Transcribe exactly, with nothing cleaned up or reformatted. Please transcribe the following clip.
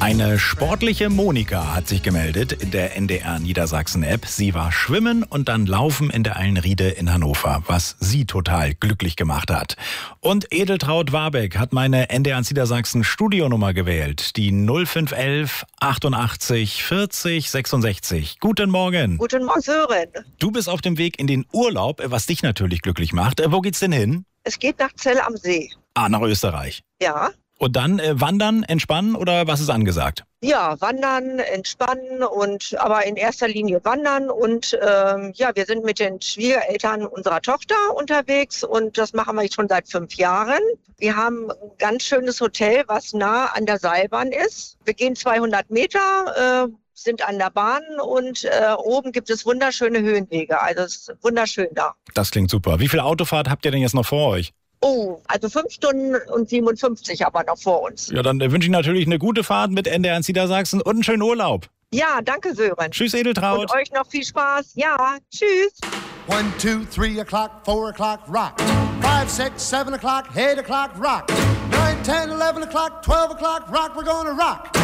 Eine sportliche Monika hat sich gemeldet in der N D R Niedersachsen-App. Sie war schwimmen und dann laufen in der Eilenriede in Hannover, was sie total glücklich gemacht hat. Und Edeltraud Warbeck hat meine N D R Niedersachsen Studionummer gewählt, die null fünf elf achtundachtzig vierzig sechsundsechzig. Guten Morgen. Guten Morgen, Sören. Du bist auf dem Weg in den Urlaub, was dich natürlich glücklich macht. Wo geht's denn hin? Es geht nach Zell am See. Ah, nach Österreich. Ja. Und dann äh, wandern, entspannen oder was ist angesagt? Ja, wandern, entspannen und aber in erster Linie wandern und ähm, ja, wir sind mit den Schwiegereltern unserer Tochter unterwegs und das machen wir jetzt schon seit fünf Jahren. Wir haben ein ganz schönes Hotel, was nah an der Seilbahn ist. Wir gehen zweihundert Meter, äh, sind an der Bahn und äh, oben gibt es wunderschöne Höhenwege. Also es ist wunderschön da. Das klingt super. Wie viel Autofahrt habt ihr denn jetzt noch vor euch? Oh, also fünf Stunden und siebenundfünfzig aber noch vor uns. Ja, dann wünsche ich natürlich eine gute Fahrt mit N D R Niedersachsen und einen schönen Urlaub. Ja, danke, Sören. Tschüss, Edeltraud. Und euch noch viel Spaß. Ja, tschüss. One, two, three o'clock, four o'clock, rock. Five, six, seven o'clock, eight o'clock, rock. Nine, ten, eleven o'clock, twelve o'clock, rock. We're gonna rock.